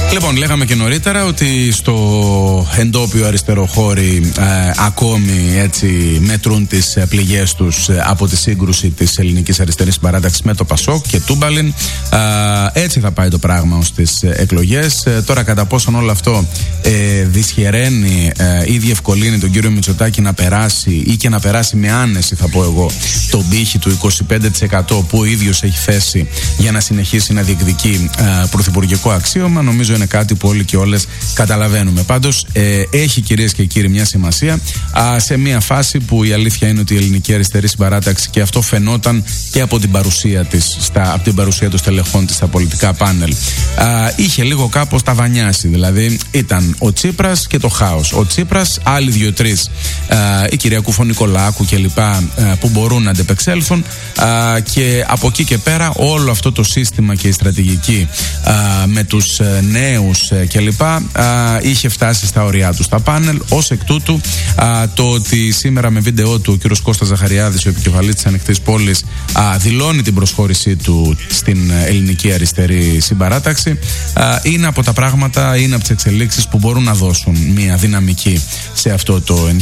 Λοιπόν, λέγαμε και νωρίτερα ότι στο εντόπιο αριστεροχώρι ακόμη έτσι μετρούν τις πληγές τους από τη σύγκρουση της ελληνικής αριστερής συμπαράταξης με το Πασόκ και Τούμπαλιν. Έτσι θα πάει το πράγμα ως τις εκλογές. Τώρα κατά πόσον όλο αυτό δυσχεραίνει ή διευκολύνει τον κύριο Μητσοτάκη να περάσει ή και να περάσει με άνεση, θα πω εγώ, τον πύχη του 25% που ο ίδιος έχει θέσει για να συνεχίσει να διεκδικεί πρωθυπουργικό αξίωμα, νομίζω είναι κάτι που όλοι και όλες καταλαβαίνουμε. Πάντως έχει, κυρίες και κύριοι, μια σημασία σε μια φάση που η αλήθεια είναι ότι η ελληνική αριστερή συμπαράταξη, και αυτό φαινόταν και από την παρουσία της, από την παρουσία των στελεχών της στα πολιτικά πάνελ, είχε λίγο κάπως ταβανιάσει. Δηλαδή ήταν ο Τσίπρας και το χάος. Ο Τσίπρας, άλλοι 2-3, η κυρία Κουφο-Νικολάκου κλπ, που μπορούν να αντεπεξέλθουν, και από εκεί και πέρα όλο αυτό το σύστημα και η στρατηγική με τους νέους κλπ είχε φτάσει στα ωριά του στα πάνελ. Ως εκ τούτου, το ότι σήμερα με βίντεο του ο κύριος Κώστας Ζαχαριάδης, ο επικεφαλής της Ανοιχτής Πόλης, δηλώνει την προσχώρησή του στην ελληνική αριστερή συμπαράταξη, είναι από τα πράγματα, είναι από τις εξελίξεις που μπορούν να δώσουν μια δυναμική σε αυτό το